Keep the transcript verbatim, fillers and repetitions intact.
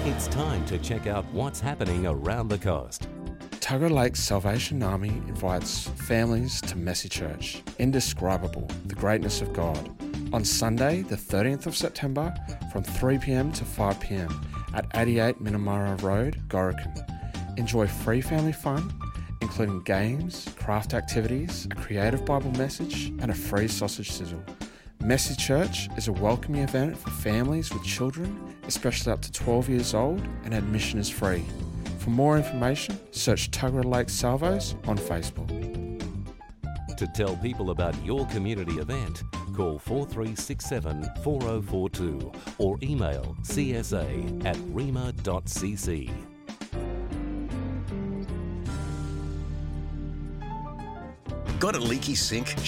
It's time to check out what's happening around the coast. Tuggerah Lake Salvation Army invites families to Messy Church. Indescribable, the greatness of God. On Sunday, the thirteenth of September, from three p.m. to five p.m. at eighty-eight Minamara Road, Gorokan. Enjoy free family fun, including games, craft activities, a creative Bible message, and a free sausage sizzle. Messy Church is a welcoming event for families with children, especially up to twelve years old, and admission is free. For more information, search Tuggerah Lake Salvos on Facebook. To tell people about your community event, call four three six seven, four oh four two or email c s a at rema dot c c. Got a leaky sink,